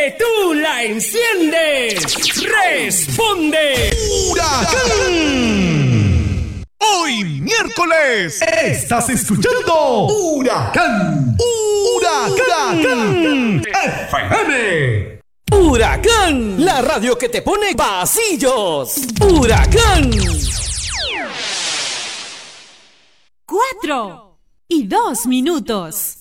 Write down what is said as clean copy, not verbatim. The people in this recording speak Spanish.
que tú la enciendes. Responde Huracán. Hoy miércoles estás escuchando Huracán. Huracán FM. Huracán, la radio que te pone pasillos. Huracán. 4:02.